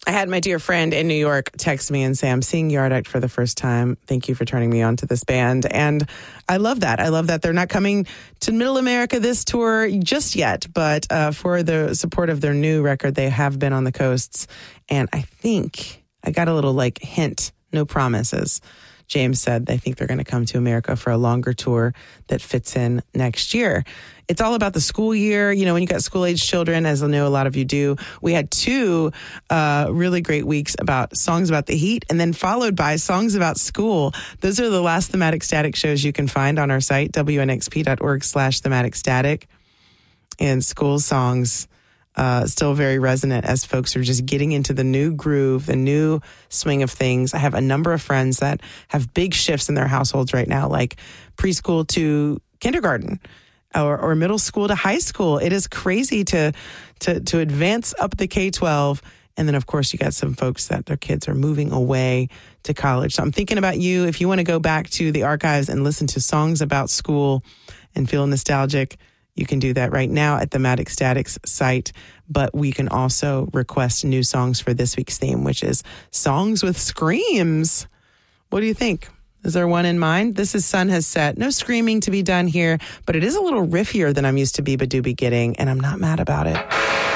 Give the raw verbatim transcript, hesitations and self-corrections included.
I had my dear friend in New York text me and say, I'm seeing Yard Act for the first time. Thank you for turning me on to this band. And I love that. I love that they're not coming to Middle America this tour just yet. But uh, for the support of their new record, they have been on the coasts. And I think I got a little like hint, no promises. James said they think they're going to come to America for a longer tour that fits in next year. It's all about the school year. You know, when you got school-age children, as I know a lot of you do, we had two uh, really great weeks about songs about the heat and then followed by songs about school. Those are the last Thematic Static shows you can find on our site, W N X P dot org slash Thematic Static. And school songs Uh, still very resonant as folks are just getting into the new groove, the new swing of things. I have a number of friends that have big shifts in their households right now, like preschool to kindergarten or, or middle school to high school. It is crazy to, to, to advance up the K twelve. And then, of course, you got some folks that their kids are moving away to college. So I'm thinking about you. If you want to go back to the archives and listen to songs about school and feel nostalgic, you can do that right now at the Thematic Static's site, but we can also request new songs for this week's theme, which is songs with screams. What do you think? Is there one in mind? This is Sun Has Set. No screaming to be done here, but it is a little riffier than I'm used to Biba Doobie getting, and I'm not mad about it.